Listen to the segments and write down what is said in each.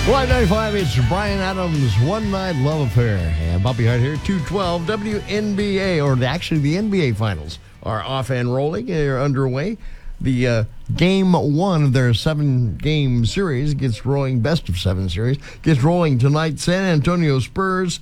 Well, 95, it's Brian Adams' One Night Love Affair. And Bobby Hart here, 212 WNBA, or actually the NBA Finals are off and rolling. They're underway. The game one of their 7-game series gets rolling, best of 7 series, gets rolling tonight. San Antonio Spurs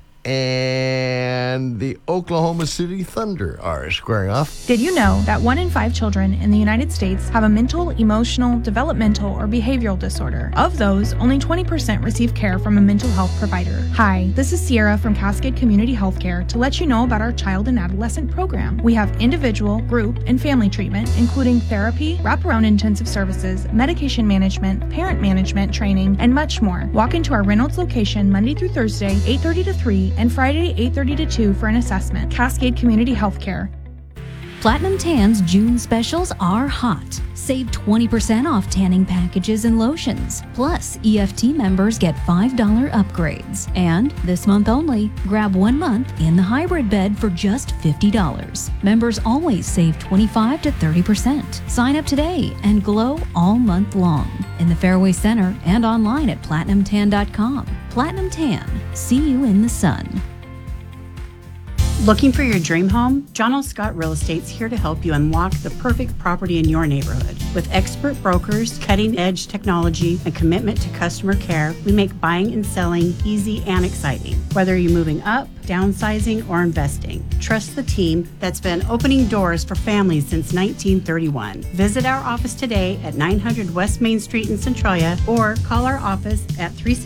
and the Oklahoma City Thunder are squaring off. Did you know that 1 in 5 children in the United States have a mental, emotional, developmental, or behavioral disorder? Of those, only 20% receive care from a mental health provider. Hi, this is Sierra from Cascade Community Healthcare to let you know about our child and adolescent program. We have individual, group, and family treatment, including therapy, wraparound intensive services, medication management, parent management training, and much more. Walk into our Reynolds location Monday through Thursday, 8:30 to 3, and Friday, 8:30 to 2 for an assessment. Cascade Community Healthcare. Platinum Tan's June specials are hot. Save 20% off tanning packages and lotions. Plus, EFT members get $5 upgrades. And this month only, grab 1 month in the hybrid bed for just $50. Members always save 25 to 30%. Sign up today and glow all month long. In the Fairway Center and online at PlatinumTan.com. Platinum Tan. See you in the sun. Looking for your dream home? John L. Scott Real Estate's here to help you unlock the perfect property in your neighborhood. With expert brokers, cutting-edge technology, and commitment to customer care, we make buying and selling easy and exciting. Whether you're moving up, downsizing, or investing, trust the team that's been opening doors for families since 1931. Visit our office today at 900 West Main Street in Centralia or call our office at 360